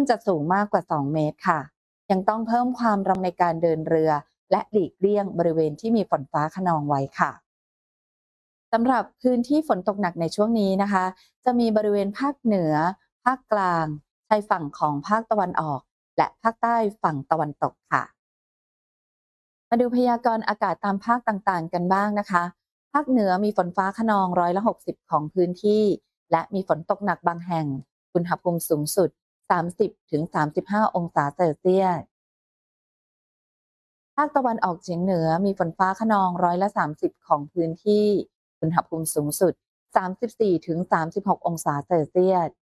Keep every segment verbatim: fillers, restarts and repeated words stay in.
จะสูงมากกว่าสองเมตรค่ะยังต้องเพิ่มความระมัดระวังในการเดินเรือและหลีกเลี่ยงบริเวณที่มีฝนฟ้าคะนองไว้ค่ะสำหรับพื้นที่ฝนตกหนักในช่วงนี้นะคะจะมีบริเวณภาคเหนือภาคกลางชายฝั่งของภาคตะวันออกและภาคใต้ฝั่งตะวันตกค่ะมาดูพยากรณ์อากาศตามภาคต่างๆกันบ้างนะคะภาคเหนือมีฝนฟ้าคะนองร้อยละหกสิบของพื้นที่และมีฝนตกหนักบางแห่งอุณหภูมิสูงสุดสามสิบ ถึง สามสิบห้า องศาเซลเซียส ภาคตะวันออกเฉียงเหนือมีฝนฟ้าคะนองร้อยละสามสิบของพื้นที่อุณหภูมิสูงสุดสามสิบสี่ ถึง สามสิบหก องศาเซลเซียส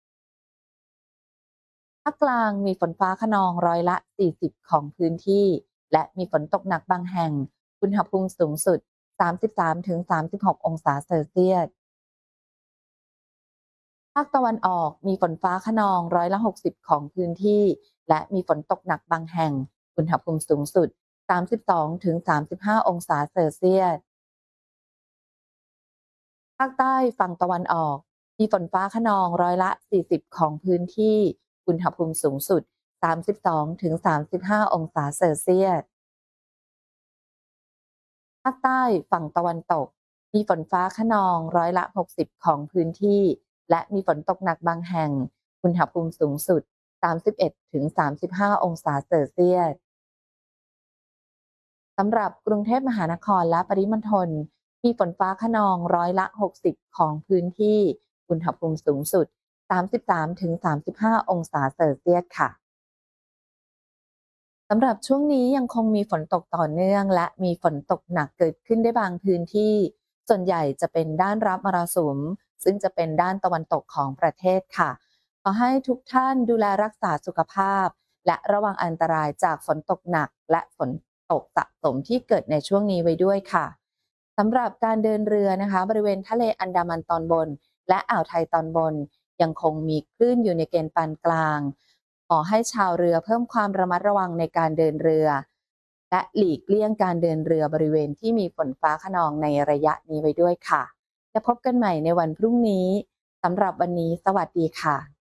ภาคกลางมีฝนฟ้าคะนองร้อยละสี่สิบของพื้นที่และมีฝนตกหนักบางแห่งอุณหภูมิสูงสุดสามสิบสาม ถึง สามสิบหก องศาเซลเซียสภาคตะวันออกมีฝนฟ้าคะนองร้อยละหกสิบของพื้นที่และมีฝนตกหนักบางแห่งอุณหภูมิสูงสุดสามสิบสอง ถึง สามสิบห้า องศาเซลเซียส ภาคใต้ฝั่งตะวันออกมีฝนฟ้าคะนองร้อยละสี่สิบของพื้นที่อุณหภูมิสูงสุดสามสิบสอง ถึง สามสิบห้า องศาเซลเซียสภาคใต้ฝั่งตะวันตกมีฝนฟ้าคะนองร้อยละหกสิบของพื้นที่และมีฝนตกหนักบางแห่งอุณหภูมิสูงสุดสามสิบเอ็ด ถึง สามสิบห้า องศาเซลเซียส สำหรับกรุงเทพมหานครและปริมณฑลมีฝนฟ้าคะนองร้อยละหกสิบของพื้นที่อุณหภูมิสูงสุดสามสิบสาม ถึง สามสิบห้า องศาเซลเซียสค่ะสำหรับช่วงนี้ยังคงมีฝนตกต่อเนื่องและมีฝนตกหนักเกิดขึ้นได้บางพื้นที่ส่วนใหญ่จะเป็นด้านรับมรสุมซึ่งจะเป็นด้านตะวันตกของประเทศค่ะขอให้ทุกท่านดูแลรักษาสุขภาพและระวังอันตรายจากฝนตกหนักและฝนตกสะสมที่เกิดในช่วงนี้ไว้ด้วยค่ะสำหรับการเดินเรือนะคะบริเวณทะเลอันดามันตอนบนและอ่าวไทยตอนบนยังคงมีคลื่นอยู่ในเกณฑ์ปานกลางขอให้ชาวเรือเพิ่มความระมัดระวังในการเดินเรือและหลีกเลี่ยงการเดินเรือบริเวณที่มีฝนฟ้าคะนองในระยะนี้ไว้ด้วยค่ะจะพบกันใหม่ในวันพรุ่งนี้สำหรับวันนี้สวัสดีค่ะ